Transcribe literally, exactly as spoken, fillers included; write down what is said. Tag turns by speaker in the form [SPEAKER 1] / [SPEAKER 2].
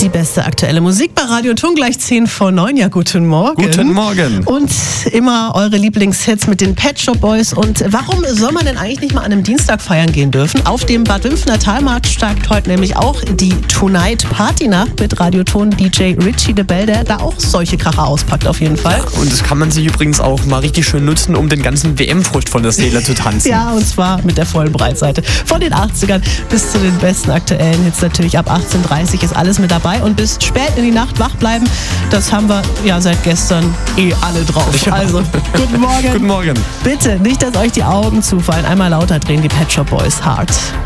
[SPEAKER 1] Die beste aktuelle Musik bei Radio Thun gleich zehn vor neun. Ja, guten Morgen.
[SPEAKER 2] Guten Morgen.
[SPEAKER 1] Und immer eure Lieblingshits mit den Pet Shop Boys. Und warum soll man denn eigentlich nicht mal an einem Dienstag feiern gehen dürfen? Auf dem Bad Wimpfener Talmarkt startet heute nämlich auch die Tonight Party Nacht mit Radio Thun D J Richie de Bell, der da auch solche Kracher auspackt auf jeden Fall.
[SPEAKER 2] Und das kann man sich übrigens auch mal richtig schön nutzen, um den ganzen W M-Frust von der Seele zu tanzen.
[SPEAKER 1] Ja, und zwar mit der vollen Breitseite. Von den achtzigern bis zu den besten aktuellen Hits natürlich. Ab achtzehn Uhr dreißig ist alles mit dabei. Und bis spät in die Nacht wach bleiben, das haben wir ja seit gestern eh alle drauf.
[SPEAKER 2] Ja.
[SPEAKER 1] Also, guten Morgen.
[SPEAKER 2] Guten Morgen.
[SPEAKER 1] Bitte, nicht, dass euch die Augen zufallen. Einmal lauter drehen die Pet Shop Boys hart.